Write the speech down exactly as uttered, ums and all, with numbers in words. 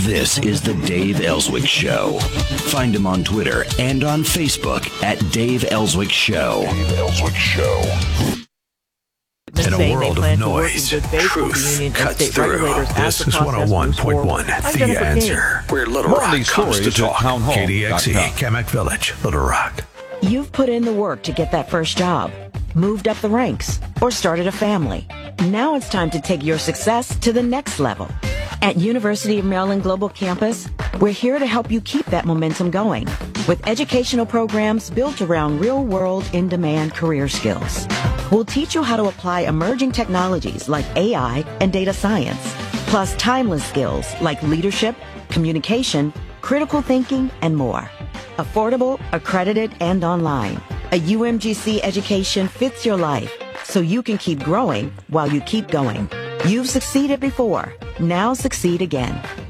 This is the Dave Ellswick Show. Find him on Twitter and on Facebook at Dave Ellswick Show. Dave Ellswick Show. In a world of noise, truth cuts through. This is one oh one point one, The Answer. Where Little Rock comes to talk. K D X E, Kamak Village, Little Rock. You've put in the work to get that first job, moved up the ranks, or started a family. Now it's time to take your success to the next level. At University of Maryland Global Campus, we're here to help you keep that momentum going with educational programs built around real-world, in-demand career skills. We'll teach you how to apply emerging technologies like A I and data science, plus timeless skills like leadership, communication, critical thinking, and more. Affordable, accredited, and online. A U M G C education fits your life so you can keep growing while you keep going. You've succeeded before. Now succeed again.